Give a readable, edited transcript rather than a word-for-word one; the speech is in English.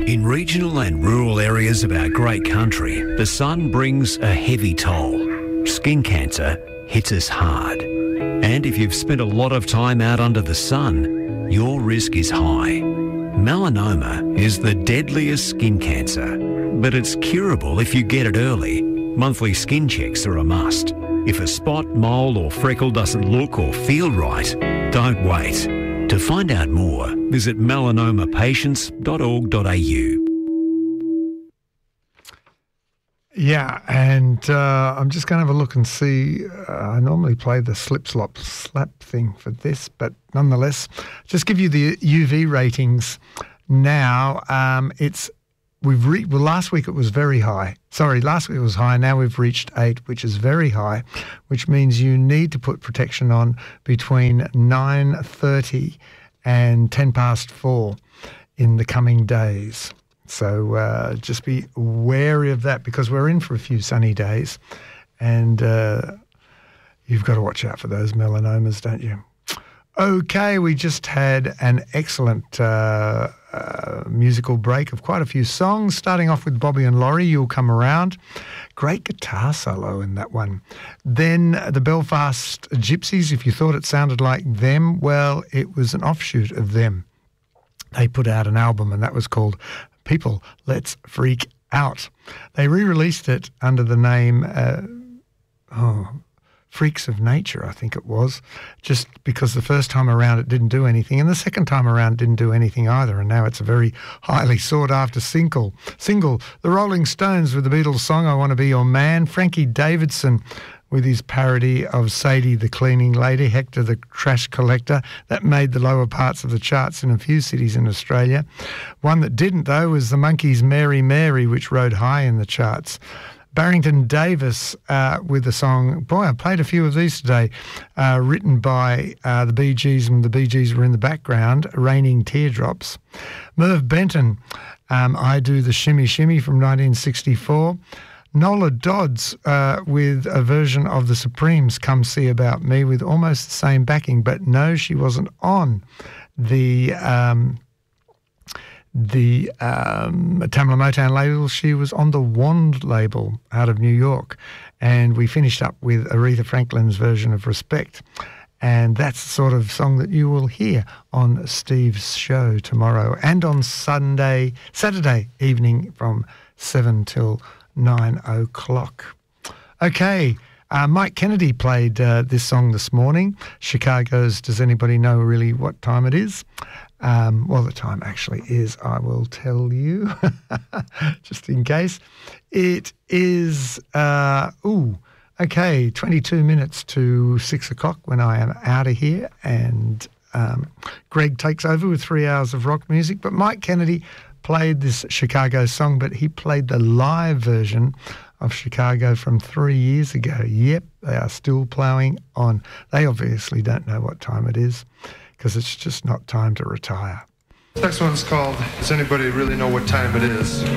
In regional and rural areas of our great country, the sun brings a heavy toll. Skin cancer hits us hard. And if you've spent a lot of time out under the sun, your risk is high. Melanoma is the deadliest skin cancer, but it's curable if you get it early. Monthly skin checks are a must. If a spot, mole or freckle doesn't look or feel right, don't wait. To find out more, visit melanomapatients.org.au. Yeah, and I'm just going to have a look and see. I normally play the slap thing for this, but nonetheless, just give you the UV ratings now. Last week it was very high. Sorry, last week it was high. Now we've reached 8, which is very high, which means you need to put protection on between 9:30 and 4:10 in the coming days. So just be wary of that, because we're in for a few sunny days, and you've got to watch out for those melanomas, don't you? Okay, we just had an excellent musical break of quite a few songs, starting off with Bobby and Laurie, You'll Come Around. Great guitar solo in that one. Then the Belfast Gypsies, if you thought it sounded like them, well, it was an offshoot of them. They put out an album, and that was called People, Let's Freak Out. They re-released it under the name Freaks of Nature, I think it was, just because the first time around it didn't do anything, and the second time around it didn't do anything either, and now it's a very highly sought-after single. The Rolling Stones with the Beatles song I Want to Be Your Man, Frankie Davidson with his parody of Sadie the Cleaning Lady, Hector the Trash Collector. That made the lower parts of the charts in a few cities in Australia. One that didn't, though, was the Monkees' Mary Mary, which rode high in the charts. Barrington Davis with the song, boy, I played a few of these today, written by the Bee Gees, and the Bee Gees were in the background, Raining Teardrops. Merv Benton, I Do the Shimmy Shimmy from 1964. Nola Dodds with a version of the Supremes' Come See About Me with almost the same backing, but no, she wasn't on the Tamla Motown label. She was on the Wand label out of New York. And we finished up with Aretha Franklin's version of Respect. And that's the sort of song that you will hear on Steve's show tomorrow, and on Saturday evening from 7 till 9 o'clock. Okay, Mike Kennedy played this song this morning, Chicago's Does Anybody Know Really What Time It Is? Well, the time actually is, I will tell you, just in case. It is, 22 minutes to 6 o'clock when I am out of here, and Greg takes over with 3 hours of rock music. But Mike Kennedy played this Chicago song, but he played the live version of Chicago from 3 years ago. Yep, they are still ploughing on. They obviously don't know what time it is, because it's just not time to retire. This next one's called Does Anybody Really Know What Time It Is?